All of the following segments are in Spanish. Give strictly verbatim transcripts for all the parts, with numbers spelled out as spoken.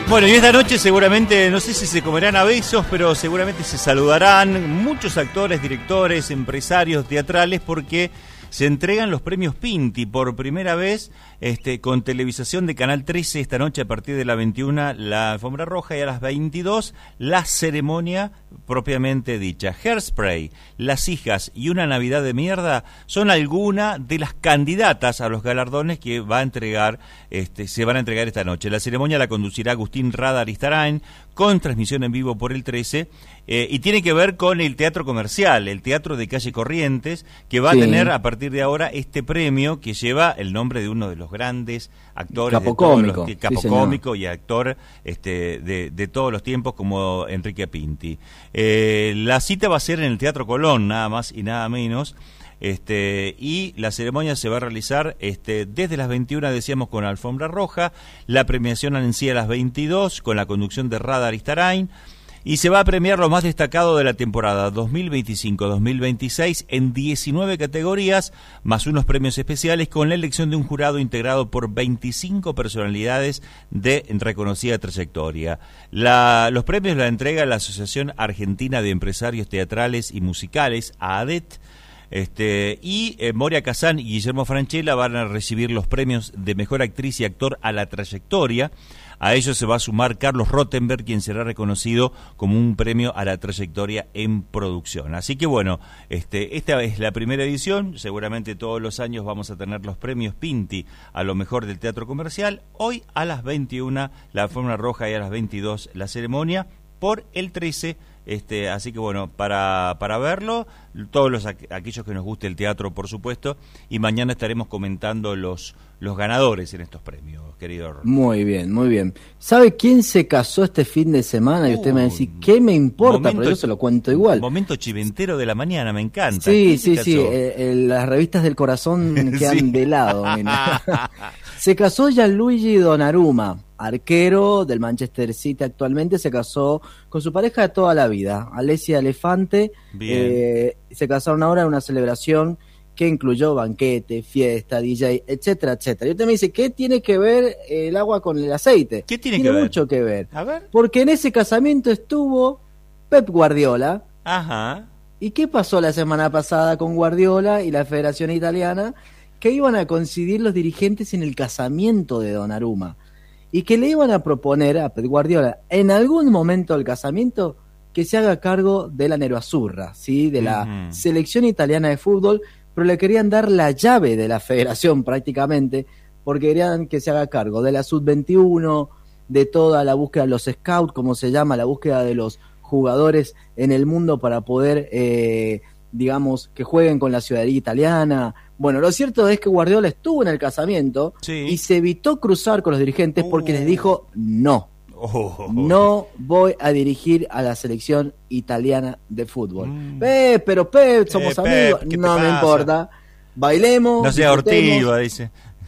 Bueno, y esta noche seguramente, no sé si se comerán a besos, pero seguramente se saludarán muchos actores, directores, empresarios teatrales, porque se entregan los premios Pinti por primera vez, este, con televisación de Canal trece esta noche a partir de las veintiuna, la alfombra roja, y a las veintidós la ceremonia propiamente dicha. Hairspray, Las hijas y Una Navidad de mierda son algunas de las candidatas a los galardones que va a entregar, este, se van a entregar esta noche. La ceremonia la conducirá Agustín Rada Aristarain, con transmisión en vivo por el trece, eh, y tiene que ver con el teatro comercial, el teatro de calle Corrientes, que va sí. a tener a partir de ahora este premio que lleva el nombre de uno de los grandes actores capocómico, de todos los, capocómico sí, y actor este, de, de todos los tiempos, como Enrique Pinti. Eh, la cita va a ser en el Teatro Colón, nada más y nada menos. Este, y la ceremonia se va a realizar este, desde las veintiuna, decíamos, con alfombra roja, la premiación en sí a las veintidós, con la conducción de Rada Aristarain, y se va a premiar lo más destacado de la temporada dos mil veinticinco dos mil veintiséis en diecinueve categorías, más unos premios especiales con la elección de un jurado integrado por veinticinco personalidades de reconocida trayectoria. La, los premios la entrega la Asociación Argentina de Empresarios Teatrales y Musicales, A A D E T, Este, y eh, Moria Kazan y Guillermo Franchella van a recibir los premios de Mejor Actriz y Actor a la Trayectoria. A ellos se va a sumar Carlos Rottenberg, quien será reconocido como un premio a la trayectoria en producción. Así que bueno, este, esta es la primera edición, seguramente todos los años vamos a tener los premios Pinti a lo mejor del teatro comercial. Hoy a las veintiuna la alfombra roja y a las veintidós la ceremonia por el trece. Este, así que bueno, para, para verlo, todos los aquellos que nos guste el teatro, por supuesto, y mañana estaremos comentando los, los ganadores en estos premios, querido. Muy bien, muy bien. ¿Sabe quién se casó este fin de semana? Y usted uh, me va a decir, ¿qué me importa? Momento, pero yo se lo cuento igual. Momento chiventero de la mañana, me encanta. Sí, sí, sí, eh, eh, las revistas del corazón quedan sí. de lado. Se casó Gianluigi Donnarumma, arquero del Manchester City actualmente. Se casó con su pareja de toda la vida, Alessia Elefante. Eh, se casaron ahora en una celebración que incluyó banquete, fiesta, D J, etcétera, etcétera. Y usted me dice, ¿qué tiene que ver el agua con el aceite? ¿Qué tiene, tiene que ver? mucho que ver. A ver. Porque en ese casamiento estuvo Pep Guardiola. Ajá. ¿Y qué pasó la semana pasada con Guardiola y la Federación Italiana? Que iban a coincidir los dirigentes en el casamiento de Donnarumma y que le iban a proponer a Pep Guardiola en algún momento del casamiento que se haga cargo de la Nerazzurra, ¿sí? De la uh-huh. selección italiana de fútbol, pero le querían dar la llave de la federación prácticamente, porque querían que se haga cargo de la sub veintiuno, de toda la búsqueda de los scouts, como se llama, la búsqueda de los jugadores en el mundo para poder, eh, digamos, que jueguen con la ciudadanía italiana. Bueno, lo cierto es que Guardiola estuvo en el casamiento sí. y se evitó cruzar con los dirigentes porque uh. les dijo no. Oh. No voy a dirigir a la selección italiana de fútbol. Mm. Pep, pero Pep, somos eh, amigos. Pep, no me importa. Bailemos. No sea Ortiva, dice.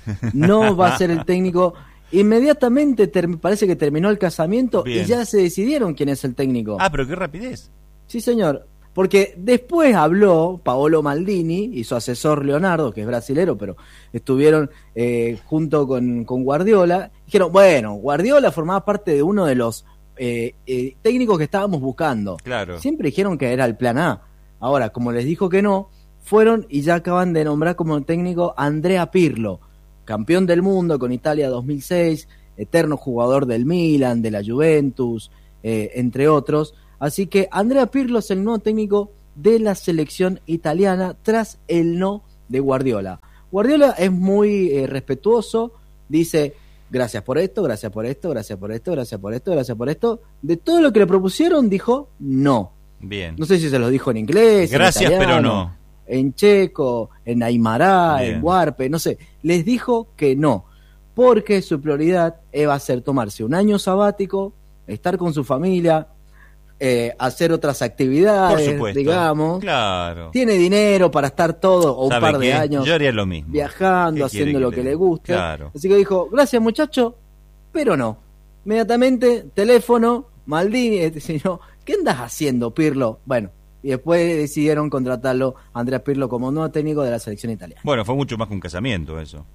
No va a ser el técnico. Inmediatamente ter- parece que terminó el casamiento Bien. y ya se decidieron quién es el técnico. Ah, pero qué rapidez. Sí, señor. Porque después habló Paolo Maldini y su asesor Leonardo, que es brasilero, pero estuvieron eh, junto con, con Guardiola. Dijeron, bueno, Guardiola formaba parte de uno de los eh, eh, técnicos que estábamos buscando. Claro. Siempre dijeron que era el plan A. Ahora, como les dijo que no, fueron y ya acaban de nombrar como técnico a Andrea Pirlo, campeón del mundo con Italia dos mil seis, eterno jugador del Milan, de la Juventus, eh, entre otros. Así que Andrea Pirlo es el nuevo técnico de la selección italiana tras el no de Guardiola. Guardiola es muy eh, respetuoso, dice gracias por esto, gracias por esto, gracias por esto, gracias por esto, gracias por esto. De todo lo que le propusieron dijo no. Bien. No sé si se los dijo en inglés, gracias, en italiano, pero no. En checo, en aymara, Bien. en huarpe, no sé. Les dijo que no, porque su prioridad va a ser tomarse un año sabático, estar con su familia, Eh, hacer otras actividades, Por supuesto, digamos. Claro. Tiene dinero para estar todo o un par de qué? años Yo haría lo mismo. viajando, haciendo lo que le, le guste. Claro. Así que dijo, gracias muchacho, pero no. Inmediatamente, teléfono, Maldini, sino, ¿qué andas haciendo, Pirlo? Bueno, y después decidieron contratarlo, Andrea Pirlo, como nuevo técnico de la selección italiana. Bueno, fue mucho más que un casamiento eso.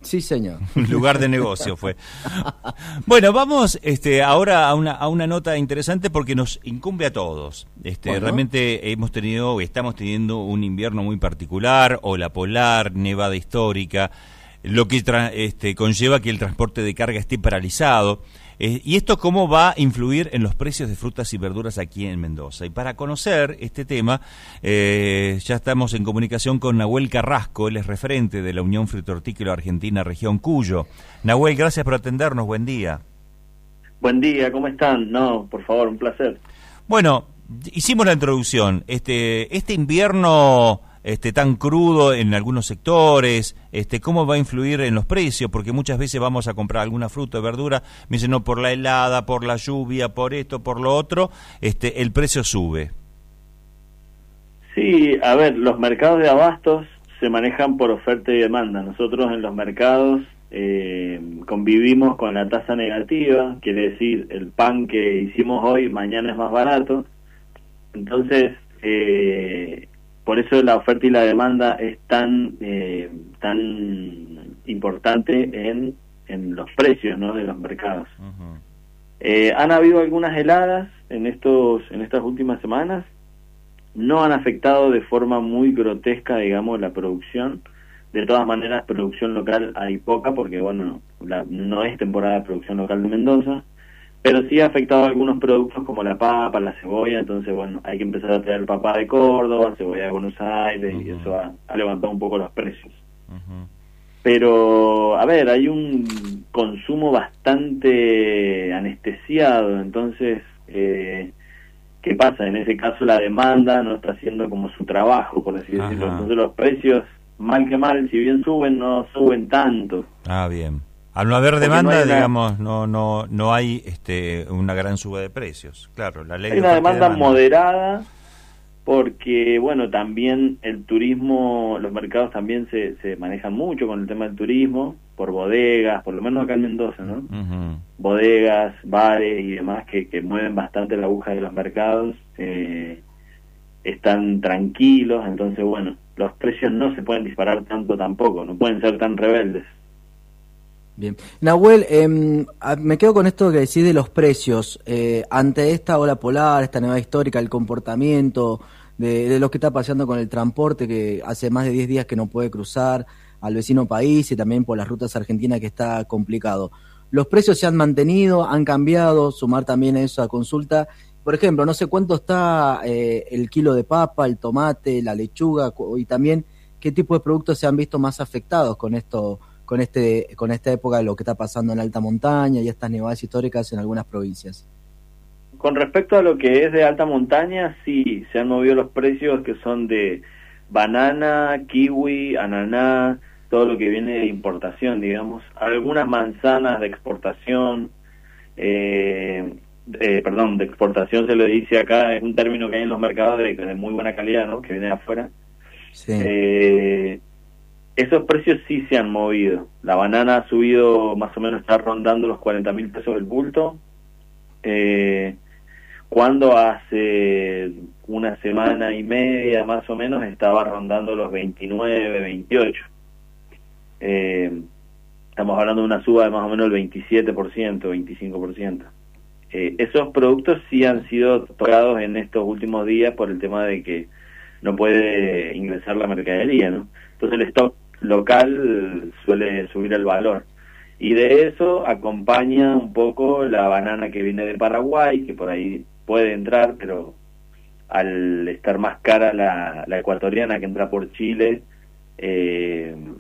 Sí, señor. Lugar de negocio fue. Bueno, vamos este, ahora a una, a una nota interesante porque nos incumbe a todos. Este, bueno. Realmente hemos tenido, estamos teniendo un invierno muy particular, ola polar, nevada histórica, lo que tra este, conlleva que el transporte de carga esté paralizado. Eh, ¿Y esto cómo va a influir en los precios de frutas y verduras aquí en Mendoza? Y para conocer este tema, eh, ya estamos en comunicación con Nahuel Carrasco, él es referente de la Unión Frutortícola Argentina, región Cuyo. Nahuel, gracias por atendernos, buen día. Buen día, ¿cómo están? No, por favor, un placer. Bueno, hicimos la introducción. Este, este invierno... Este, tan crudo en algunos sectores, este, ¿cómo va a influir en los precios? Porque muchas veces vamos a comprar alguna fruta o verdura, me dicen, no, por la helada, por la lluvia, por esto, por lo otro, este, el precio sube. Sí, a ver, los mercados de abastos se manejan por oferta y demanda. Nosotros en los mercados eh, convivimos con la tasa negativa, quiere decir, el pan que hicimos hoy, mañana es más barato. Entonces, eh, por eso la oferta y la demanda es tan eh, tan importante en, en los precios, ¿no?, de los mercados. Uh-huh. Eh, han habido algunas heladas en estos en estas últimas semanas, no han afectado de forma muy grotesca, digamos, la producción. De todas maneras, producción local hay poca, porque bueno, la, no es temporada de producción local de Mendoza, pero sí ha afectado a algunos productos como la papa, la cebolla. Entonces bueno, hay que empezar a traer papa de Córdoba, cebolla de Buenos Aires, uh-huh. y eso ha, ha levantado un poco los precios. Uh-huh. Pero, a ver, hay un consumo bastante anestesiado, entonces, eh, ¿qué pasa? En ese caso la demanda no está haciendo como su trabajo, por así Ajá. decirlo. Entonces los precios, mal que mal, si bien suben, no suben tanto. Ah, bien. Al no haber Porque demanda, no una... digamos, no no no hay este una gran suba de precios. Claro, la ley hay una demanda, demanda moderada, porque, bueno, también el turismo, los mercados también se, se manejan mucho con el tema del turismo, por bodegas, por lo menos acá en Mendoza, ¿no? Uh-huh. Bodegas, bares y demás que, que mueven bastante la aguja de los mercados, eh, están tranquilos, entonces, bueno, los precios no se pueden disparar tanto tampoco, no pueden ser tan rebeldes. Bien. Nahuel, eh, me quedo con esto que decís de los precios. Eh, ante esta ola polar, esta nevada histórica, el comportamiento de, de lo que está pasando con el transporte, que hace más de diez días que no puede cruzar al vecino país, y también por las rutas argentinas que está complicado. Los precios se han mantenido, han cambiado, sumar también a eso a consulta. Por ejemplo, no sé cuánto está eh, el kilo de papa, el tomate, la lechuga, y también qué tipo de productos se han visto más afectados con esto, con este con esta época de lo que está pasando en la alta montaña y estas nevadas históricas en algunas provincias. Con respecto a lo que es de alta montaña, sí, se han movido los precios que son de banana, kiwi, ananá, todo lo que viene de importación, digamos. Algunas manzanas de exportación, eh, eh, perdón, de exportación se lo dice acá, es un término que hay en los mercados de, de muy buena calidad, ¿no?, que viene de afuera. Sí. Eh, Esos precios sí se han movido. La banana ha subido, más o menos está rondando los cuarenta mil pesos el bulto, eh, cuando hace una semana y media más o menos estaba rondando los veintinueve, veintiocho. Eh, estamos hablando de una suba de más o menos el veintisiete por ciento, veinticinco por ciento. Eh, esos productos sí han sido tocados en estos últimos días por el tema de que no puede ingresar la mercadería, ¿no? Entonces el stock local suele subir el valor, y de eso acompaña un poco la banana que viene de Paraguay, que por ahí puede entrar, pero al estar más cara la, la ecuatoriana que entra por Chile, eh,